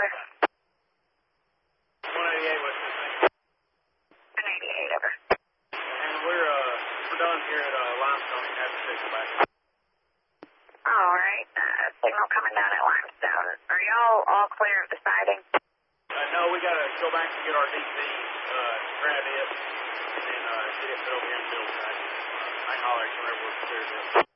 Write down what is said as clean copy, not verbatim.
over. 188, what's this thing? 188, over. And we're done here at Limestone. You have to signal back. Alright, signal coming down at Limestone. Are y'all all clear of the siding? No, we gotta go back and get our DP, grab it, and then get it put over here in the building. I can holler at you whenever we're cleared up.